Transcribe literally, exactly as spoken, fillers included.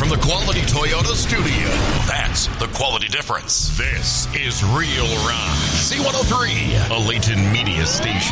from the Quality Toyota studio. That's the quality difference. This is Real Rock. C one oh three, a Layton Media Station.